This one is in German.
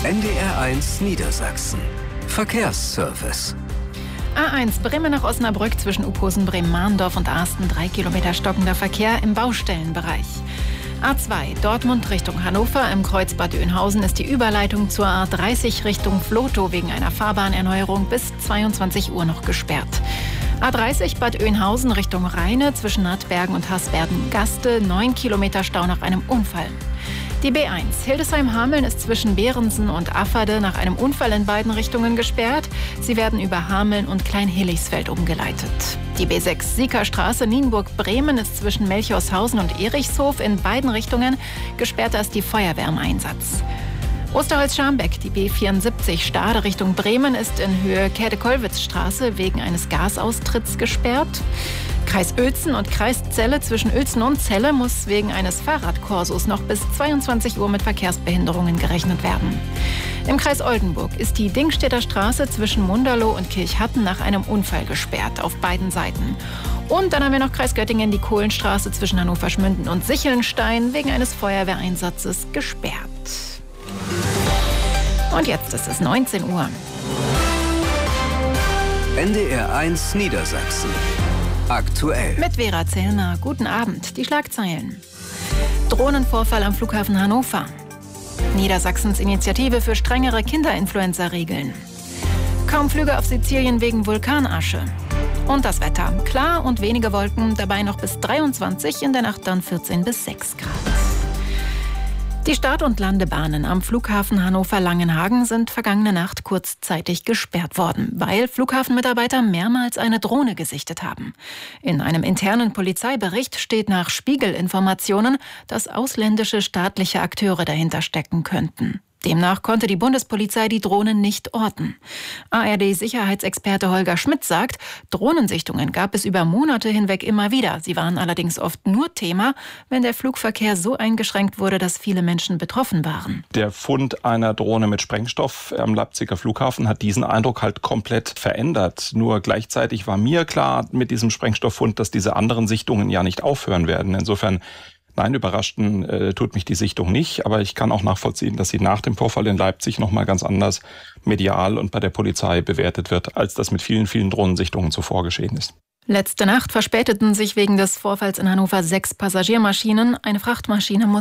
NDR1 Niedersachsen. Verkehrsservice. A1 Bremen nach Osnabrück zwischen Uphosen, Bremen-Mahndorf und Arsten. 3 Kilometer stockender Verkehr im Baustellenbereich. A2 Dortmund Richtung Hannover. Im Kreuz Bad Oeynhausen ist die Überleitung zur A30 Richtung Vlotho wegen einer Fahrbahnerneuerung bis 22 Uhr noch gesperrt. A30 Bad Oeynhausen Richtung Rheine zwischen Nattbergen und Hasbergen-Gaste. 9 Kilometer Stau nach einem Unfall. Die B1 Hildesheim-Hameln ist zwischen Behrensen und Afferde nach einem Unfall in beiden Richtungen gesperrt. Sie werden über Hameln und Klein-Hillichsfeld umgeleitet. Die B6 Siekerstraße Nienburg-Bremen ist zwischen Melchorshausen und Erichshof in beiden Richtungen gesperrt als die Feuerwehr im Einsatz. Osterholz-Scharmbeck, die B74 Stade Richtung Bremen ist in Höhe Käthe-Kollwitz-Straße wegen eines Gasaustritts gesperrt. Kreis Uelzen und Kreis Celle zwischen Uelzen und Celle muss wegen eines Fahrradkorsos noch bis 22 Uhr mit Verkehrsbehinderungen gerechnet werden. Im Kreis Oldenburg ist die Dingstedter Straße zwischen Munderloh und Kirchhatten nach einem Unfall gesperrt, auf beiden Seiten. Und dann haben wir noch Kreis Göttingen, die Kohlenstraße zwischen Hannover-Schmünden und Sichelnstein wegen eines Feuerwehreinsatzes gesperrt. Und jetzt ist es 19 Uhr. NDR1 Niedersachsen. Aktuell. Mit Vera Zellner. Guten Abend. Die Schlagzeilen. Drohnenvorfall am Flughafen Hannover. Niedersachsens Initiative für strengere Kinderinfluenza-Regeln. Kaum Flüge auf Sizilien wegen Vulkanasche. Und das Wetter. Klar und wenige Wolken, dabei noch bis 23, in der Nacht dann 14 bis 6 Grad. Die Start- und Landebahnen am Flughafen Hannover-Langenhagen sind vergangene Nacht kurzzeitig gesperrt worden, weil Flughafenmitarbeiter mehrmals eine Drohne gesichtet haben. In einem internen Polizeibericht steht nach Spiegel-Informationen, dass ausländische staatliche Akteure dahinter stecken könnten. Demnach konnte die Bundespolizei die Drohnen nicht orten. ARD-Sicherheitsexperte Holger Schmidt sagt, Drohnensichtungen gab es über Monate hinweg immer wieder. Sie waren allerdings oft nur Thema, wenn der Flugverkehr so eingeschränkt wurde, dass viele Menschen betroffen waren. Der Fund einer Drohne mit Sprengstoff am Leipziger Flughafen hat diesen Eindruck halt komplett verändert. Nur gleichzeitig war mir klar mit diesem Sprengstofffund, dass diese anderen Sichtungen ja nicht aufhören werden. Insofern nein, überraschten tut mich die Sichtung nicht, aber ich kann auch nachvollziehen, dass sie nach dem Vorfall in Leipzig nochmal ganz anders medial und bei der Polizei bewertet wird, als das mit vielen, vielen Drohnensichtungen zuvor geschehen ist. Letzte Nacht verspäteten sich wegen des Vorfalls in Hannover 6 Passagiermaschinen. Eine Frachtmaschine